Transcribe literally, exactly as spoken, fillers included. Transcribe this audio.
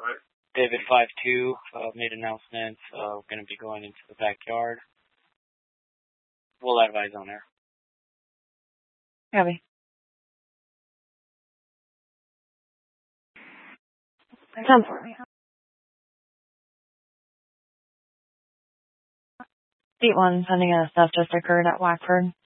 David five two uh, made announcements. Uh, we're going to be going into the backyard. We'll advise on air. Copy. Come for me. Seat one, sending a theft just occurred at Wackford.